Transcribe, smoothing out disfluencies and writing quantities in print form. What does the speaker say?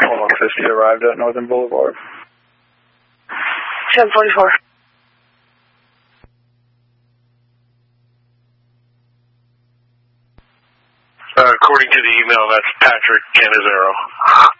1150 arrived at Northern Boulevard. 1044. According to the email, that's Patrick Canizero.